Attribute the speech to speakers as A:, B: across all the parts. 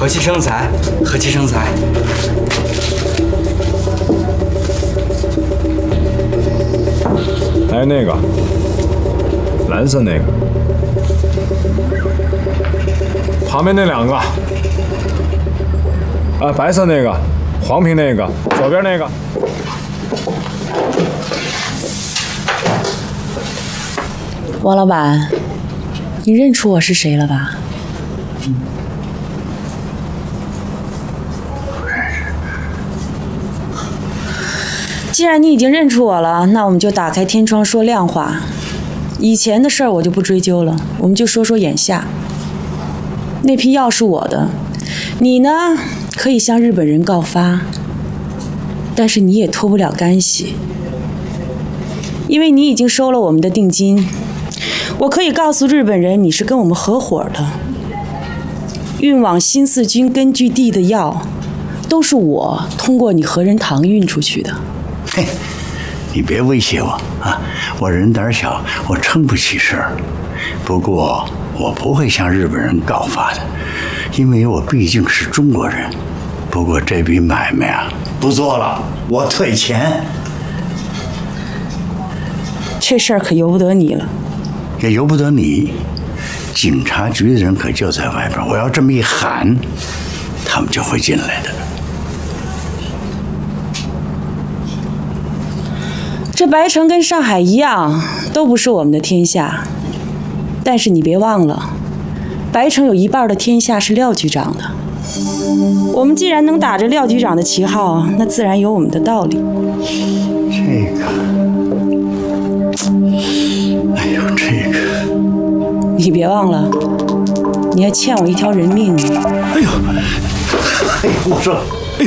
A: 和气生财，和气生财。
B: 还有那个蓝色那个，旁边那两个，白色那个，黄瓶那个，左边那个。
C: 王老板，你认出我是谁了吧？既然你已经认出我了，那我们就打开天窗说亮话。以前的事儿我就不追究了，我们就说说眼下。那批药是我的，你呢可以向日本人告发，但是你也脱不了干系，因为你已经收了我们的定金。我可以告诉日本人你是跟我们合伙的，运往新四军根据地的药都是我通过你和仁堂运出去的。
D: 嘿，你别威胁我啊！我人胆小，我撑不起事儿。不过我不会向日本人告发的，因为我毕竟是中国人。不过这笔买卖啊，不做了，我退钱。
C: 这事儿可由不得你了，
D: 也由不得你。警察局的人可就在外边，我要这么一喊，他们就会进来的。
C: 这白城跟上海一样，都不是我们的天下。但是你别忘了，白城有一半的天下是廖局长的。我们既然能打着廖局长的旗号，那自然有我们的道理。
D: 这个，哎呦，这个，
C: 你别忘了，你还欠我一条人命呢。
D: 哎呦，哎呦，我说，哎呦，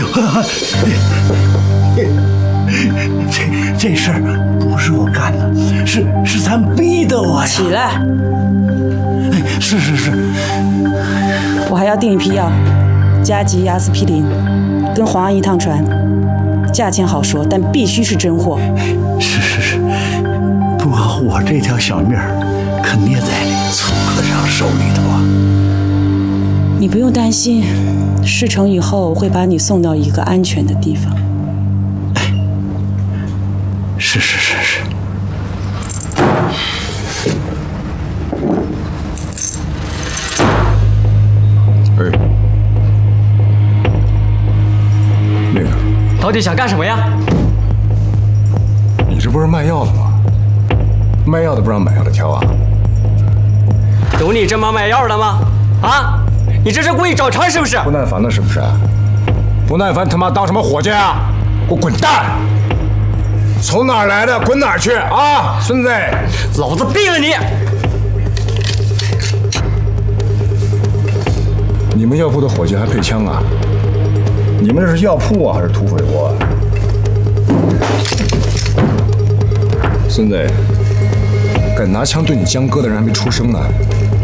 D: 这事儿不是我干的，是他们逼的我呀。
C: 起来！
D: 哎，是，
C: 我还要订一批药，加急阿司匹林，跟黄安一趟船，价钱好说，但必须是真货。
D: 是，不过我这条小命儿可捏在粗和尚手里头啊。
C: 你不用担心，事成以后我会把你送到一个安全的地方。
D: 是。
B: 哎，那个，
A: 到底想干什么呀？
B: 你这不是卖药的吗？卖药的不让买药的挑啊？
A: 有你这么卖药的吗？啊？你这是故意找茬是不是？
B: 不耐烦了是不是？不耐烦他妈当什么伙计啊？给我滚蛋！从哪儿来的滚哪儿去啊，孙子！
A: 老子毙了你！
B: 你们药铺的伙计还配枪啊？你们这是药铺啊，还是土匪窝啊？孙子，敢拿枪对你江哥的人还没出生呢。